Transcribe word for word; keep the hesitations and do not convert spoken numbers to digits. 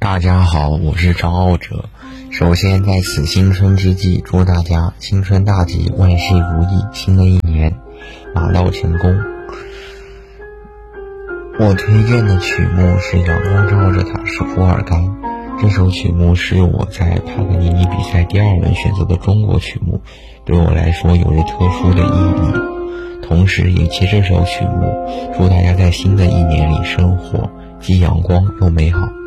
大家好，我是张傲哲。首先在此新春之际，祝大家新春大吉，万事如意，新的一年马到成功。我推荐的曲目是《阳光照着塔什库尔干》，这首曲目是我在帕格尼尼比赛第二轮选择的中国曲目，对我来说有着特殊的意义。同时也借这首曲目，祝大家在新的一年里生活既阳光又美好。